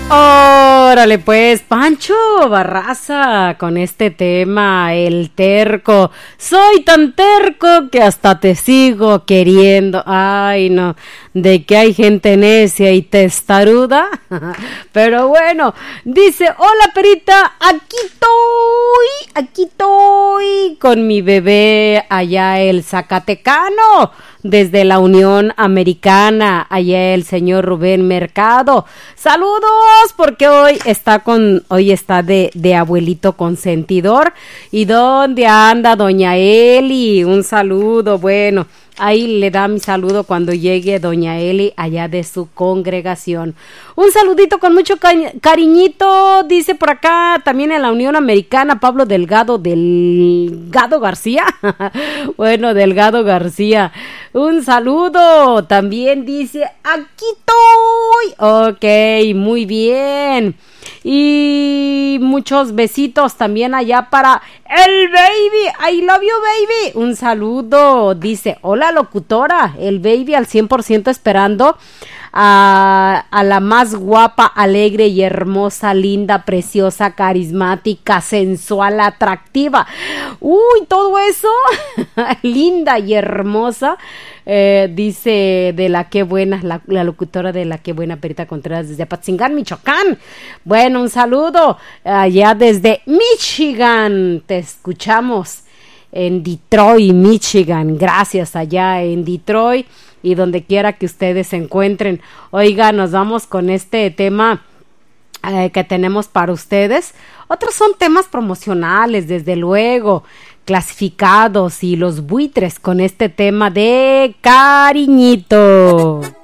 Órale pues, Pancho Barraza, con este tema, el terco. Soy tan terco que hasta te sigo queriendo. Ay, no, de que hay gente necia y testaruda. Pero bueno, dice, hola perita, aquí estoy con mi bebé allá el Zacatecano. Desde la Unión Americana, allá el señor Rubén Mercado. Saludos, porque hoy está de abuelito consentidor. ¿Y dónde anda doña Eli? Un saludo, bueno, ahí le da mi saludo cuando llegue doña Eli allá de su congregación. Un saludito con mucho cariñito, dice por acá, también en la Unión Americana, Pablo Delgado García. Bueno, Delgado García. Un saludo, también dice, aquí estoy. Ok, muy bien. Y muchos besitos también allá para el baby. I love you, baby. Un saludo, dice, hola locutora, el baby al 100% esperando a la más guapa, alegre y hermosa, linda, preciosa, carismática, sensual, atractiva. Uy, todo eso, linda y hermosa. Dice de la que buena, la locutora de la que buena, Perita Contreras, desde Apatzingán, Michoacán. Bueno, un saludo allá desde Michigan. Te escuchamos en Detroit, Michigan. Gracias allá en Detroit y donde quiera que ustedes se encuentren. Oiga, nos vamos con este tema que tenemos para ustedes. Otros son temas promocionales, desde luego, clasificados y los buitres con este tema de cariñito.